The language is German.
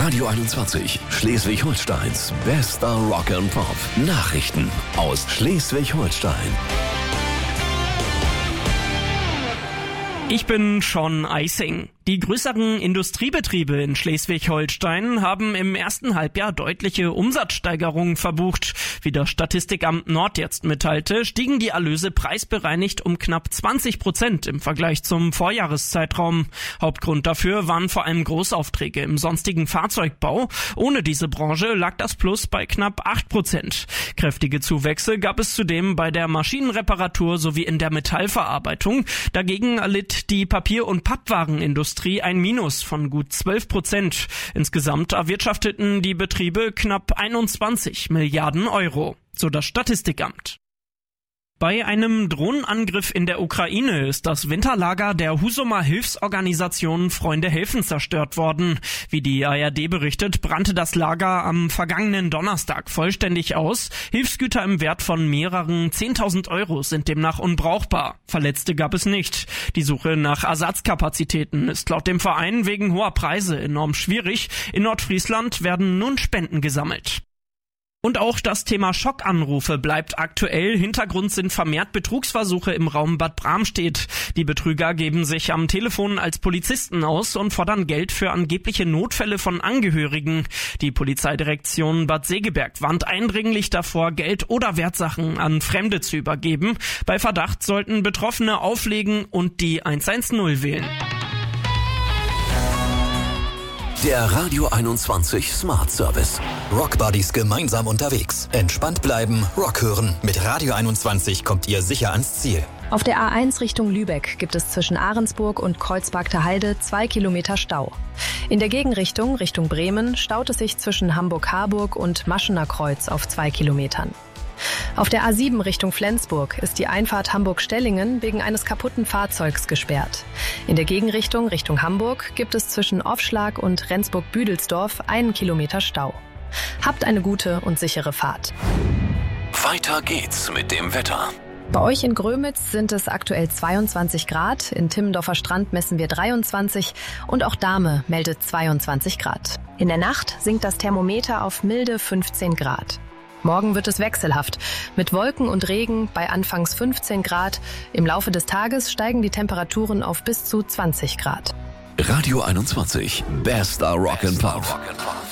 Radio 21, Schleswig-Holsteins bester Rock and Pop. Nachrichten aus Schleswig-Holstein. Ich bin Sean Eising. Die größeren Industriebetriebe in Schleswig-Holstein haben im ersten Halbjahr deutliche Umsatzsteigerungen verbucht. Wie das Statistikamt Nord jetzt mitteilte, stiegen die Erlöse preisbereinigt um knapp 20% im Vergleich zum Vorjahreszeitraum. Hauptgrund dafür waren vor allem Großaufträge im sonstigen Fahrzeugbau. Ohne diese Branche lag das Plus bei knapp 8%. Kräftige Zuwächse gab es zudem bei der Maschinenreparatur sowie in der Metallverarbeitung. Dagegen erlitt die Papier- und Pappwarenindustrie ein Minus von gut 12%. Insgesamt erwirtschafteten die Betriebe knapp 21 Milliarden Euro, so das Statistikamt. Bei einem Drohnenangriff in der Ukraine ist das Winterlager der Husumer Hilfsorganisation Freunde helfen zerstört worden. Wie die ARD berichtet, brannte das Lager am vergangenen Donnerstag vollständig aus. Hilfsgüter im Wert von mehreren 10.000 Euro sind demnach unbrauchbar. Verletzte gab es nicht. Die Suche nach Ersatzkapazitäten ist laut dem Verein wegen hoher Preise enorm schwierig. In Nordfriesland werden nun Spenden gesammelt. Und auch das Thema Schockanrufe bleibt aktuell. Hintergrund sind vermehrt Betrugsversuche im Raum Bad Bramstedt. Die Betrüger geben sich am Telefon als Polizisten aus und fordern Geld für angebliche Notfälle von Angehörigen. Die Polizeidirektion Bad Segeberg warnt eindringlich davor, Geld oder Wertsachen an Fremde zu übergeben. Bei Verdacht sollten Betroffene auflegen und die 110 wählen. Der Radio 21 Smart Service. Rock Buddies gemeinsam unterwegs. Entspannt bleiben, Rock hören. Mit Radio 21 kommt ihr sicher ans Ziel. Auf der A1 Richtung Lübeck gibt es zwischen Ahrensburg und Kreuzbergter Heide 2 Kilometer Stau. In der Gegenrichtung, Richtung Bremen, staut es sich zwischen Hamburg-Harburg und Maschener Kreuz auf 2 Kilometern. Auf der A7 Richtung Flensburg ist die Einfahrt Hamburg-Stellingen wegen eines kaputten Fahrzeugs gesperrt. In der Gegenrichtung Richtung Hamburg gibt es zwischen Offschlag und Rendsburg-Büdelsdorf 1 Kilometer Stau. Habt eine gute und sichere Fahrt. Weiter geht's mit dem Wetter. Bei euch in Grömitz sind es aktuell 22 Grad, in Timmendorfer Strand messen wir 23 und auch Dahme meldet 22 Grad. In der Nacht sinkt das Thermometer auf milde 15 Grad. Morgen wird es wechselhaft, mit Wolken und Regen bei anfangs 15 Grad. Im Laufe des Tages steigen die Temperaturen auf bis zu 20 Grad. Radio 21, bester Rock and Pop.